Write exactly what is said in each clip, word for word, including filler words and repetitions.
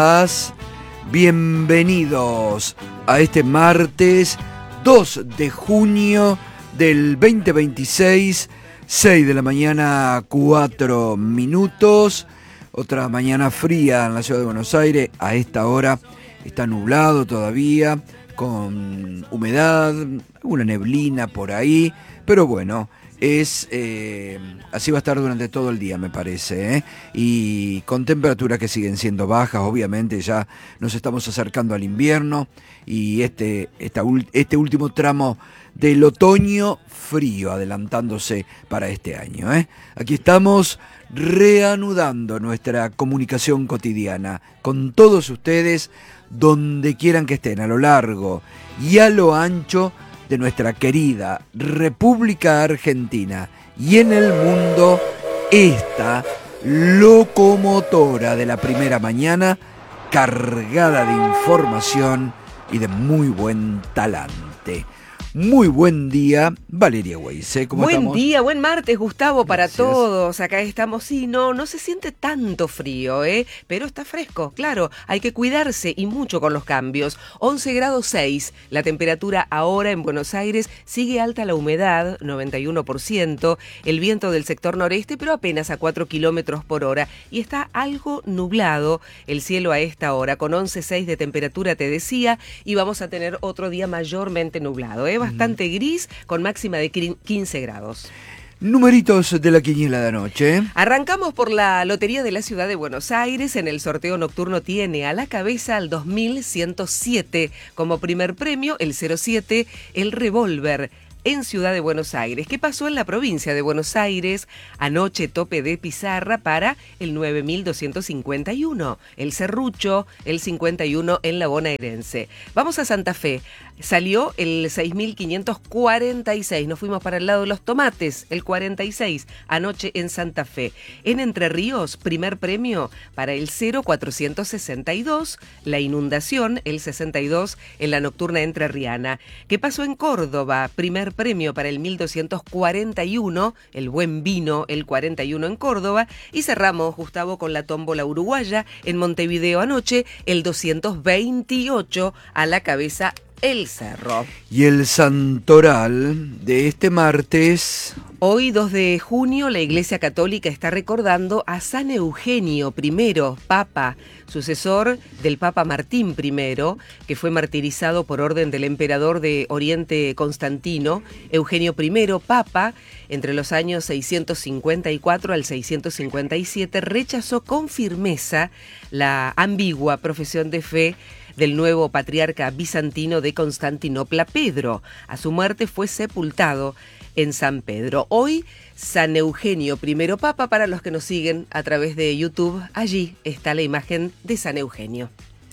Bienvenidos a este martes dos de junio del veinte veintiséis, seis de la mañana, cuatro minutos. Otra mañana fría en la ciudad de Buenos Aires. A esta hora está nublado todavía, con humedad, una neblina por ahí, pero bueno, es eh, así va a estar durante todo el día, me parece, ¿eh? Y con temperaturas que siguen siendo bajas. Obviamente ya nos estamos acercando al invierno y este, esta, este último tramo del otoño frío adelantándose para este año, ¿eh? Aquí estamos reanudando nuestra comunicación cotidiana con todos ustedes, donde quieran que estén, a lo largo y a lo ancho de nuestra querida República Argentina y en el mundo, esta locomotora de la primera mañana, cargada de información y de muy buen talante. Muy buen día, Valeria Weise, ¿cómo Buen estamos? día, buen martes, Gustavo, para Gracias. todos. Acá estamos, sí, no, no se siente tanto frío, ¿eh? Pero está fresco, claro, hay que cuidarse y mucho con los cambios. once grados seis, la temperatura ahora en Buenos Aires, sigue alta la humedad, noventa y uno por ciento, el viento del sector noreste, pero apenas a cuatro kilómetros por hora, y está algo nublado el cielo a esta hora, con once seis de temperatura, te decía, y vamos a tener otro día mayormente nublado, ¿eh? Bastante gris, con máxima de quince grados. Numeritos de la quiniela de anoche. Arrancamos por la Lotería de la Ciudad de Buenos Aires. En el sorteo nocturno tiene a la cabeza al dos mil ciento siete. Como primer premio, el cero siete, el revólver. En Ciudad de Buenos Aires. ¿Qué pasó en la provincia de Buenos Aires? Anoche tope de pizarra para el nueve mil doscientos cincuenta y uno, el serrucho, el cincuenta y uno en la bonaerense. Vamos a Santa Fe. Salió el seis mil quinientos cuarenta y seis. Nos fuimos para el lado de los tomates, el cuarenta y seis, anoche en Santa Fe. En Entre Ríos, primer premio para el cero cuatrocientos sesenta y dos, la inundación, el sesenta y dos en la nocturna entrerriana. ¿Qué pasó en Córdoba? Primer premio para el mil doscientos cuarenta y uno, el buen vino, el cuarenta y uno en Córdoba. Y cerramos, Gustavo, con la tómbola uruguaya en Montevideo anoche, el doscientos veintiocho, a la cabeza el cerro. Y el santoral de este martes. Hoy, dos de junio, la Iglesia Católica está recordando a San Eugenio primero, Papa, sucesor del Papa Martín primero, que fue martirizado por orden del emperador de Oriente Constantino. Eugenio primero, Papa, entre los años seiscientos cincuenta y cuatro al seiscientos cincuenta y siete, rechazó con firmeza la ambigua profesión de fe del nuevo patriarca bizantino de Constantinopla, Pedro. A su muerte fue sepultado en San Pedro. Hoy, San Eugenio primero Papa, para los que nos siguen a través de YouTube. Allí está la imagen de San Eugenio.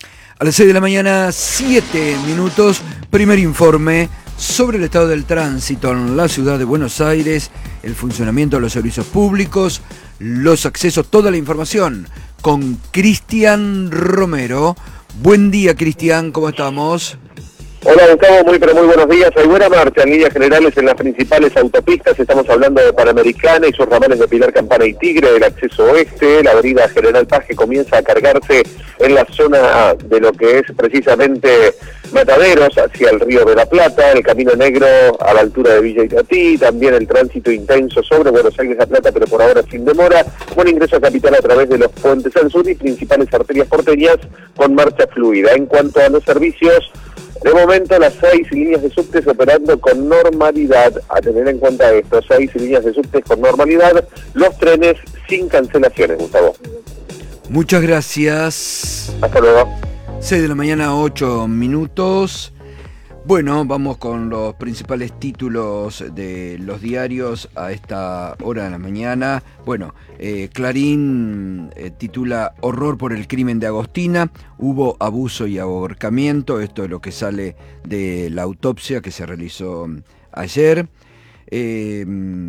A las seis de la mañana, siete minutos, primer informe sobre el estado del tránsito en la ciudad de Buenos Aires, el funcionamiento de los servicios públicos, los accesos, toda la información con Cristian Romero. Buen día, Cristian, ¿cómo estamos? Hola, Gustavo, muy pero muy buenos días. Hay buena marcha en líneas generales en las principales autopistas. Estamos hablando de Panamericana y sus ramales de Pilar, Campana y Tigre, del acceso oeste. La avenida General Paz, que comienza a cargarse en la zona de lo que es precisamente Mataderos, hacia el Río de la Plata, el Camino Negro a la altura de Villa Itatí, también el tránsito intenso sobre Buenos Aires-La Plata, pero por ahora sin demora. Buen ingreso a Capital a través de los puentes al sur y principales arterias porteñas con marcha fluida. En cuanto a los servicios, de momento las seis líneas de subtes operando con normalidad. A tener en cuenta esto, seis líneas de subtes con normalidad, los trenes sin cancelaciones, Gustavo. Muchas gracias. Hasta luego. seis de la mañana, ocho minutos. Bueno, vamos con los principales títulos de los diarios a esta hora de la mañana. Bueno, eh, Clarín eh, titula Horror por el crimen de Agostina. Hubo abuso y ahorcamiento. Esto es lo que sale de la autopsia que se realizó ayer. Eh,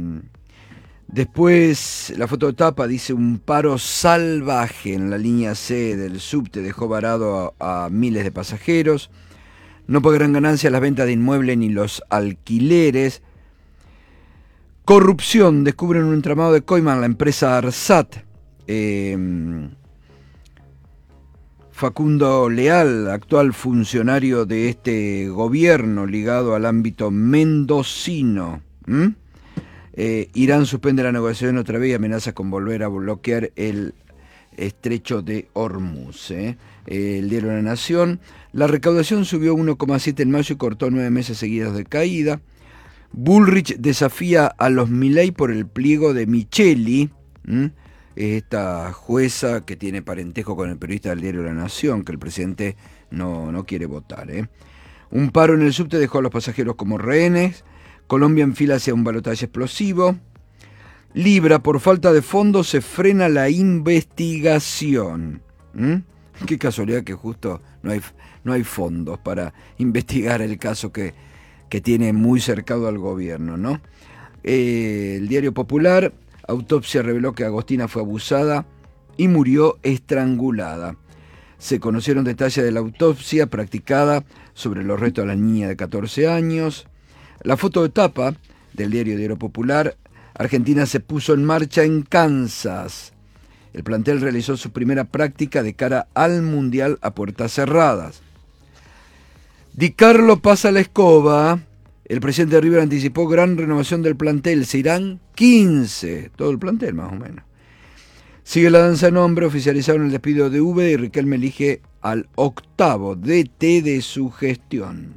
Después, la foto de tapa dice un paro salvaje en la línea C del subte dejó varado a, a miles de pasajeros. No pagarán ganancias las ventas de inmuebles ni los alquileres. Corrupción, descubren un entramado de coima en la empresa Arsat. Eh, Facundo Leal, actual funcionario de este gobierno ligado al ámbito mendocino. ¿Mm? Eh, Irán suspende la negociación otra vez y amenaza con volver a bloquear el estrecho de Hormuz. ¿eh? Eh, el diario La Nación. La recaudación subió uno coma siete en mayo y cortó nueve meses seguidos de caída. Bullrich desafía a los Milei por el pliego de Micheli, ¿Mm? esta jueza que tiene parentesco con el periodista del diario La Nación, que el presidente no, no quiere votar. ¿eh? Un paro en el subte dejó a los pasajeros como rehenes. Colombia enfila hacia un balotaje explosivo. Libra, por falta de fondos se frena la investigación. ¿Mm? Qué casualidad que justo no hay, no hay fondos para investigar el caso que, que tiene muy cercado al gobierno, ¿no? Eh, el diario Popular, autopsia reveló que Agostina fue abusada y murió estrangulada. Se conocieron detalles de la autopsia practicada sobre los restos de la niña de catorce años. La foto de tapa del diario Diario Popular, Argentina se puso en marcha en Kansas. El plantel realizó su primera práctica de cara al Mundial a puertas cerradas. Di Carlo pasa la escoba. El presidente de River anticipó gran renovación del plantel. Se irán quince, todo el plantel más o menos. Sigue la danza de nombre, oficializaron el despido de V y Riquelme elige al octavo D T de su gestión.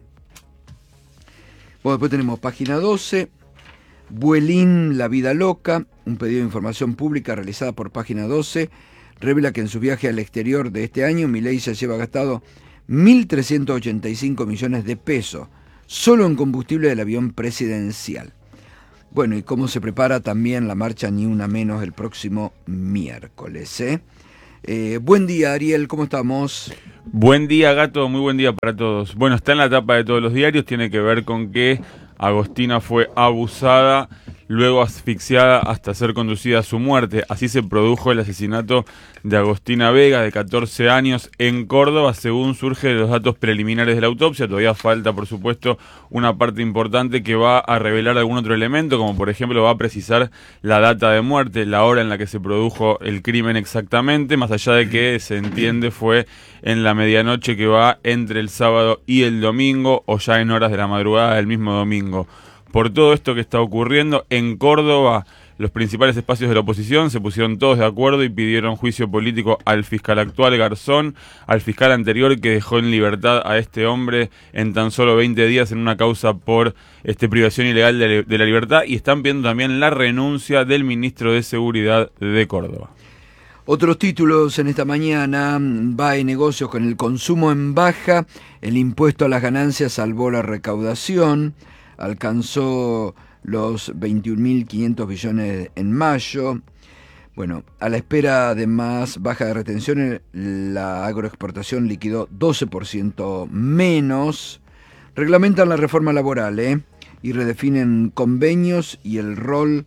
Bueno, después tenemos página doce. Vuelín, la vida loca, un pedido de información pública realizada por página doce, revela que en su viaje al exterior de este año, Milei ya lleva gastado mil trescientos ochenta y cinco millones de pesos, solo en combustible del avión presidencial. Bueno, y cómo se prepara también la marcha Ni Una Menos el próximo miércoles. ¿eh? Eh, buen día, Ariel, ¿cómo estamos? Buen día, Gato, muy buen día para todos. Bueno, está en la tapa de todos los diarios, tiene que ver con que Agostina fue abusada, luego asfixiada hasta ser conducida a su muerte. Así se produjo el asesinato de Agostina Vega, de catorce años, en Córdoba, según surge de los datos preliminares de la autopsia. Todavía falta, por supuesto, una parte importante que va a revelar algún otro elemento, como por ejemplo va a precisar la data de muerte, la hora en la que se produjo el crimen exactamente, más allá de que se entiende fue en la medianoche que va entre el sábado y el domingo, o ya en horas de la madrugada del mismo domingo. Por todo esto que está ocurriendo en Córdoba, los principales espacios de la oposición se pusieron todos de acuerdo y pidieron juicio político al fiscal actual Garzón, al fiscal anterior que dejó en libertad a este hombre en tan solo veinte días en una causa por este, privación ilegal de, de la libertad, y están pidiendo también la renuncia del ministro de Seguridad de Córdoba. Otros títulos en esta mañana: B A E Negocios con el consumo en baja, el impuesto a las ganancias salvó la recaudación, alcanzó los veintiún mil quinientos billones en mayo. Bueno, a la espera de más baja de retenciones, la agroexportación liquidó doce por ciento menos. Reglamentan la reforma laboral ¿eh? y redefinen convenios y el rol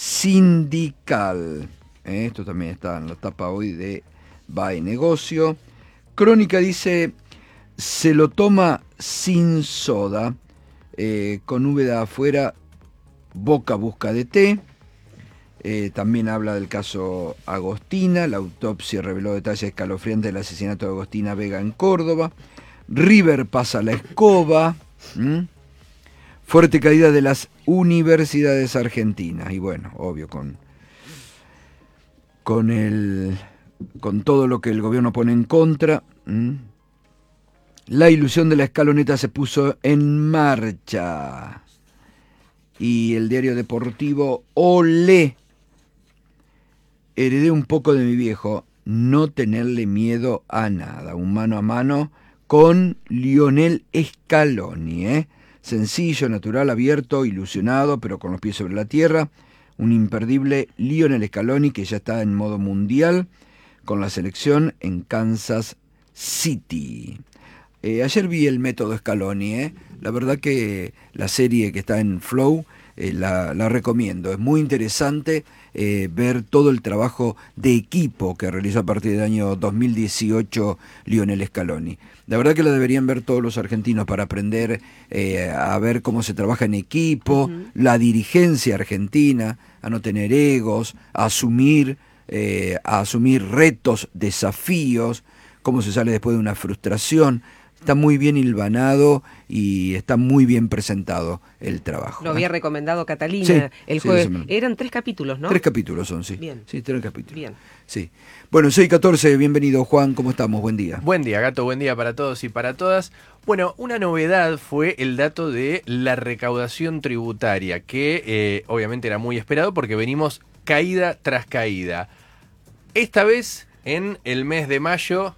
sindical. ¿eh? Esto también está en la tapa hoy de B A E Negocio. Crónica dice, se lo toma sin soda. Eh, con Úbeda afuera, Boca busca de té. Eh, también habla del caso Agostina. La autopsia reveló detalles escalofriantes del asesinato de Agostina Vega en Córdoba. River pasa la escoba. ¿Mm? Fuerte caída de las universidades argentinas. Y bueno, obvio, con, con, el, con todo lo que el gobierno pone en contra. ¿Mm? La ilusión de la escaloneta se puso en marcha. Y el diario deportivo, olé. Heredé un poco de mi viejo, no tenerle miedo a nada. Un mano a mano con Lionel Scaloni. ¿eh? Sencillo, natural, abierto, ilusionado, pero con los pies sobre la tierra. Un imperdible Lionel Scaloni que ya está en modo mundial con la selección en Kansas City. Eh, ayer vi el método Scaloni, ¿eh? la verdad que la serie que está en Flow eh, la, la recomiendo, es muy interesante eh, ver todo el trabajo de equipo que realizó a partir del año dos mil dieciocho Lionel Scaloni. La verdad que la deberían ver todos los argentinos para aprender eh, a ver cómo se trabaja en equipo, uh-huh. la dirigencia argentina, a no tener egos, a asumir, eh, a asumir retos, desafíos, cómo se sale después de una frustración. Está muy bien hilvanado y está muy bien presentado el trabajo. Lo había recomendado Catalina sí, el sí, jueves. Eran tres capítulos, ¿no? Tres capítulos son, sí. Bien. Sí, tres capítulos. Bien. Sí. Bueno, seis catorce, bienvenido Juan, ¿cómo estamos? Buen día. Buen día, Gato, buen día para todos y para todas. Bueno, una novedad fue el dato de la recaudación tributaria, que eh, obviamente era muy esperado porque venimos caída tras caída. Esta vez, en el mes de mayo,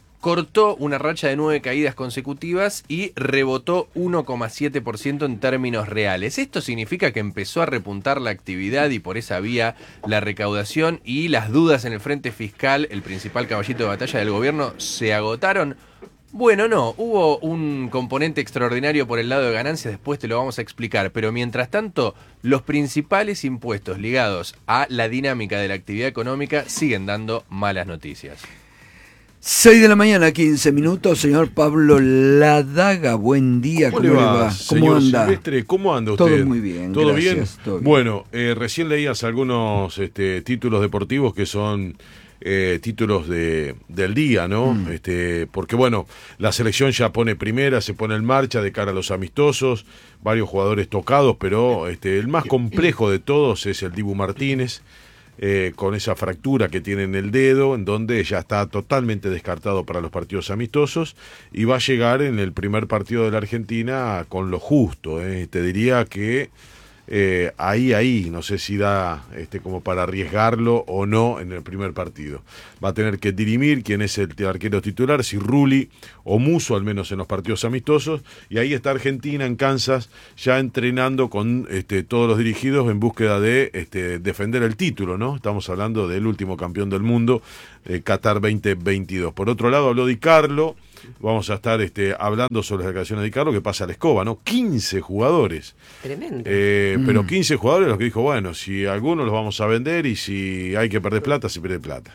cortó una racha de nueve caídas consecutivas y rebotó uno coma siete por ciento en términos reales. Esto significa que empezó a repuntar la actividad y por esa vía la recaudación, y las dudas en el frente fiscal, el principal caballito de batalla del gobierno, se agotaron. Bueno, no, hubo un componente extraordinario por el lado de ganancias, después te lo vamos a explicar, pero mientras tanto, los principales impuestos ligados a la dinámica de la actividad económica siguen dando malas noticias. seis de la mañana, quince minutos, señor Pablo Ladaga, buen día, ¿cómo, ¿cómo le va? ¿Cómo señor anda? Silvestre, ¿cómo anda usted? Todo muy bien, ¿Todo gracias, bien? todo bien. Bueno, eh, recién leías algunos este, títulos deportivos que son eh, títulos de, del día, ¿no? Mm. Este, porque bueno, la selección ya pone primera, se pone en marcha de cara a los amistosos, varios jugadores tocados, pero este, el más complejo de todos es el Dibu Martínez. Eh, con esa fractura que tiene en el dedo, en donde ya está totalmente descartado para los partidos amistosos y va a llegar en el primer partido de la Argentina con lo justo. Eh. Te diría que eh, ahí, ahí, no sé si da este, como para arriesgarlo o no en el primer partido. Va a tener que dirimir quién es el arquero titular, si Rulli o Musso, al menos en los partidos amistosos, y ahí está Argentina en Kansas ya entrenando con este, todos los dirigidos en búsqueda de este, defender el título, ¿no? Estamos hablando del último campeón del mundo, eh, Qatar veinte veintidós. Por otro lado, habló Di Carlo, vamos a estar este, hablando sobre las declaraciones de Di Carlo, que pasa a la escoba, ¿no? quince jugadores. Tremendo. Eh, Mm. Pero quince jugadores, los que dijo, bueno, si algunos los vamos a vender y si hay que perder plata, se pierde plata.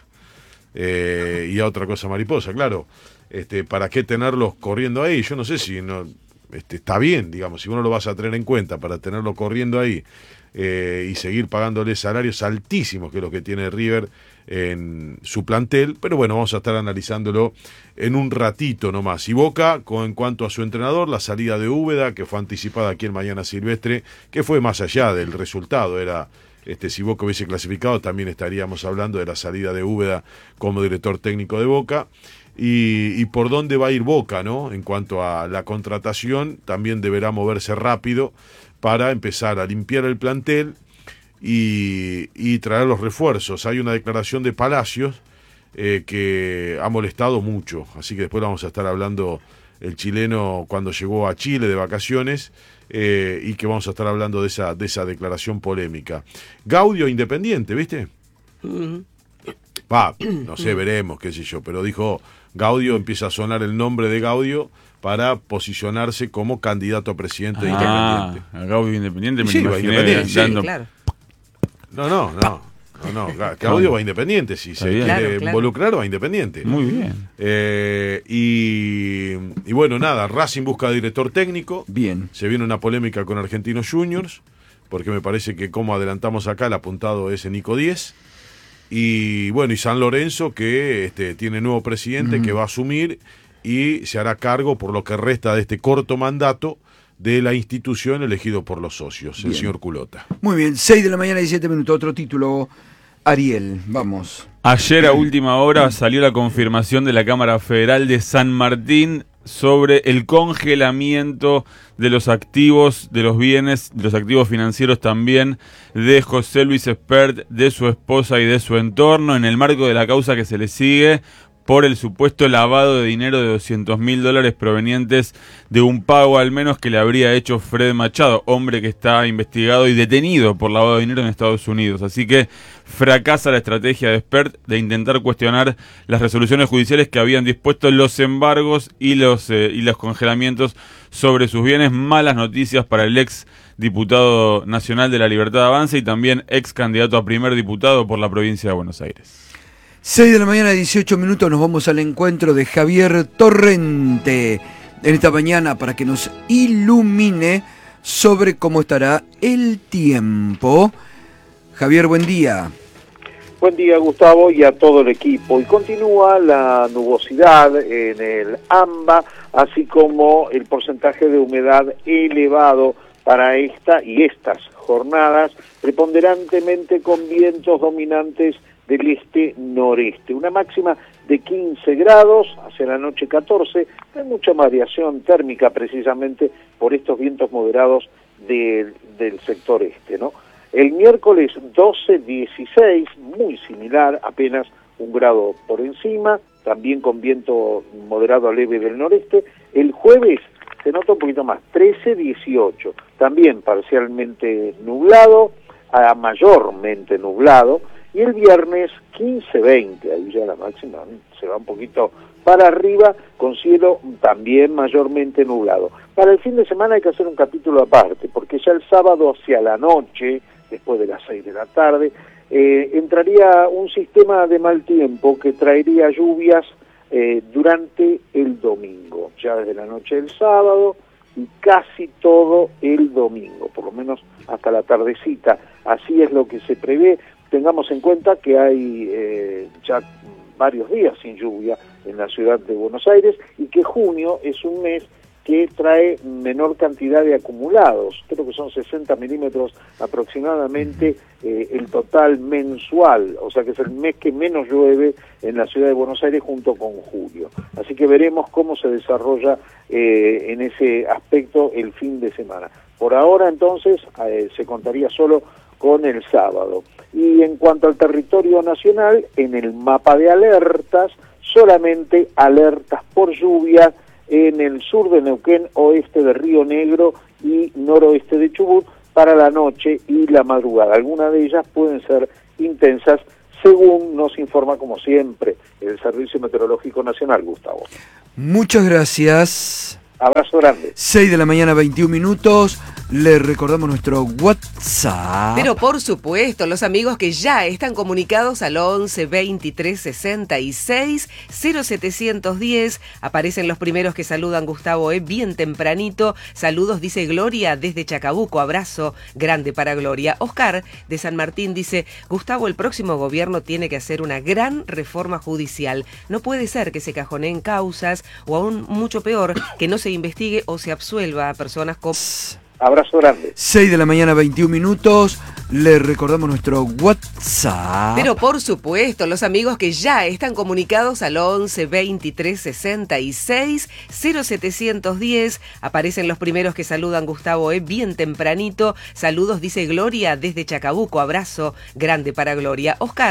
Eh, y a otra cosa mariposa, claro. Este, ¿para qué tenerlos corriendo ahí? Yo no sé si no este, está bien, digamos, si uno lo vas a tener en cuenta para tenerlo corriendo ahí eh, y seguir pagándole salarios altísimos que los que tiene River en su plantel, pero bueno, vamos a estar analizándolo en un ratito nomás. Y Boca, con, en cuanto a su entrenador, la salida de Úbeda, que fue anticipada aquí en Mañana Silvestre, que fue más allá del resultado, era... Este, si Boca hubiese clasificado, también estaríamos hablando de la salida de Úbeda como director técnico de Boca. Y, y por dónde va a ir Boca, ¿no? En cuanto a la contratación, también deberá moverse rápido para empezar a limpiar el plantel y, y traer los refuerzos. Hay una declaración de Palacios eh, que ha molestado mucho, así que después vamos a estar hablando el chileno cuando llegó a Chile de vacaciones. Eh, y que vamos a estar hablando de esa, de esa declaración polémica. Gaudio Independiente, ¿viste? Va, no sé, veremos, qué sé yo, pero dijo, Gaudio, empieza a sonar el nombre de Gaudio para posicionarse como candidato a presidente de Ah, Independiente. a Gaudio Independiente me Sí, lo va imaginé Independiente, sí. dando... Claro. No, no, no. No, no, Gaudio va Independiente, si se bien. quiere Claro, claro. involucrar, va Independiente. Muy bien. Eh, y, y bueno, nada, Racing busca director técnico. Bien. Se viene una polémica con Argentinos Juniors, porque me parece que, como adelantamos acá, el apuntado es Nico Díez. Y bueno, y San Lorenzo, que este, tiene nuevo presidente, mm. que va a asumir y se hará cargo por lo que resta de este corto mandato de la institución elegido por los socios, bien. El señor Culota. Muy bien, seis de la mañana, diecisiete minutos, otro título, Ariel, vamos. Ayer a última hora salió la confirmación de la Cámara Federal de San Martín sobre el congelamiento de los activos, de los bienes, de los activos financieros también, de José Luis Espert, de su esposa y de su entorno, en el marco de la causa que se le sigue por el supuesto lavado de dinero de doscientos mil dólares provenientes de un pago al menos que le habría hecho Fred Machado, hombre que está investigado y detenido por lavado de dinero en Estados Unidos. Así que fracasa la estrategia de Espert de intentar cuestionar las resoluciones judiciales que habían dispuesto los embargos y los, eh, y los congelamientos sobre sus bienes. Malas noticias para el ex diputado nacional de la Libertad Avanza y también ex candidato a primer diputado por la provincia de Buenos Aires. seis de la mañana, dieciocho minutos, nos vamos al encuentro de Javier Torrente en esta mañana para que nos ilumine sobre cómo estará el tiempo. Javier, buen día. Buen día, Gustavo, y a todo el equipo. Y continúa la nubosidad en el AMBA, así como el porcentaje de humedad elevado para esta y estas jornadas, preponderantemente con vientos dominantes del este-noreste. Una máxima de quince grados, hacia la noche catorce, hay mucha variación térmica precisamente por estos vientos moderados de, del sector este, ¿no? El miércoles doce dieciséis, muy similar, apenas un grado por encima, también con viento moderado a leve del noreste. El jueves se nota un poquito más, trece dieciocho, también parcialmente nublado, a mayormente nublado, y el viernes quince veinte, ahí ya la máxima se va un poquito para arriba, con cielo también mayormente nublado. Para el fin de semana hay que hacer un capítulo aparte, porque ya el sábado hacia la noche, después de las seis de la tarde, eh, entraría un sistema de mal tiempo que traería lluvias eh, durante el domingo, ya desde la noche del sábado y casi todo el domingo, por lo menos hasta la tardecita. Así es lo que se prevé. Tengamos en cuenta que hay eh, ya varios días sin lluvia en la ciudad de Buenos Aires y que junio es un mes que trae menor cantidad de acumulados, creo que son sesenta milímetros aproximadamente eh, el total mensual, o sea que es el mes que menos llueve en la ciudad de Buenos Aires junto con julio. Así que veremos cómo se desarrolla eh, en ese aspecto el fin de semana. Por ahora entonces eh, se contaría solo con el sábado. Y en cuanto al territorio nacional, en el mapa de alertas, solamente alertas por lluvia en el sur de Neuquén, oeste de Río Negro y noroeste de Chubut para la noche y la madrugada. Algunas de ellas pueden ser intensas, según nos informa como siempre el Servicio Meteorológico Nacional, Gustavo. Muchas gracias. Abrazo grande. seis de la mañana, veintiún minutos. Le recordamos nuestro WhatsApp. Pero por supuesto, los amigos que ya están comunicados al once, veintitrés, sesenta y seis, cero setecientos diez. Aparecen los primeros que saludan, Gustavo, eh, bien tempranito. Saludos, dice Gloria desde Chacabuco. Abrazo grande para Gloria. Oscar de San Martín dice, Gustavo, el próximo gobierno tiene que hacer una gran reforma judicial. No puede ser que se cajoneen causas o aún mucho peor, que no se investigue o se absuelva a personas como... Abrazo grande. seis de la mañana, veintiún minutos. Le recordamos nuestro WhatsApp. Pero por supuesto, los amigos que ya están comunicados al once, veintitrés, sesenta y seis, cero setecientos diez. Aparecen los primeros que saludan, Gustavo, eh, bien tempranito. Saludos, dice Gloria desde Chacabuco. Abrazo grande para Gloria. Oscar